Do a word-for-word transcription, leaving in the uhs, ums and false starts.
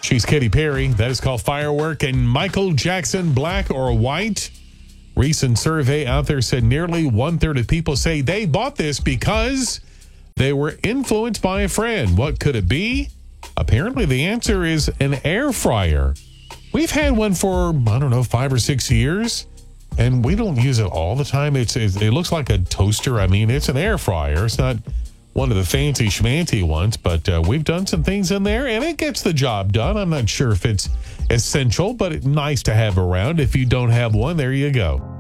She's Katy Perry. That is called Firework. And Michael Jackson, black or white? Recent survey out there said nearly one-third of people say they bought this because they were influenced by a friend. What could it be? Apparently, the answer is an air fryer. We've had one for, I don't know, five or six years, and we don't use it all the time. It's, it, it looks like a toaster. I mean, it's an air fryer. It's not one of the fancy schmancy ones, but uh, we've done some things in there, and it gets the job done. I'm not sure if it's essential, but it's nice to have around. If you don't have one, there you go.